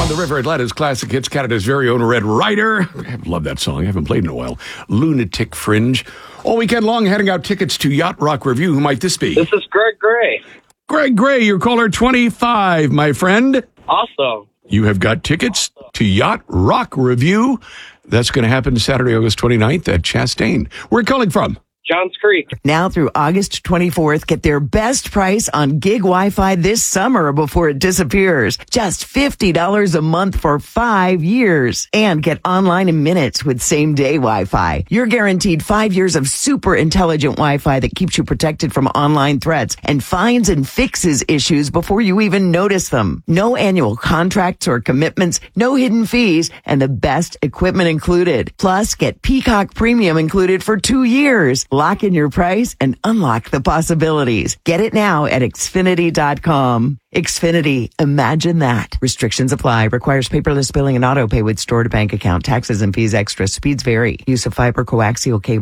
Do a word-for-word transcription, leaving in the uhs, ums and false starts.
On the River Atlanta's classic hits, Canada's very own Red Rider. I love that song. I haven't played in a while. Lunatic Fringe. All weekend long, handing out tickets to Yacht Rock Review. Who might this be? This is Greg Gray. Greg Gray, your caller twenty-five, my friend. Awesome. You have got tickets to Yacht Rock Review. That's going to happen Saturday, August twenty-ninth at Chastain. Where are you calling from? Johns Creek. Now through August twenty-fourth, get their best price on gig Wi-Fi this summer before it disappears. Just fifty dollars a month for five years. And get online in minutes with same-day Wi-Fi. You're guaranteed five years of super intelligent Wi-Fi that keeps you protected from online threats and finds and fixes issues before you even notice them. No annual contracts or commitments, no hidden fees, and the best equipment included. Plus, get Peacock Premium included for two years. Lock in your price and unlock the possibilities. Get it now at Xfinity dot com. Xfinity, imagine that. Restrictions apply. Requires paperless billing and auto pay with stored bank account. Taxes and fees extra. Speeds vary. Use of fiber coaxial cable.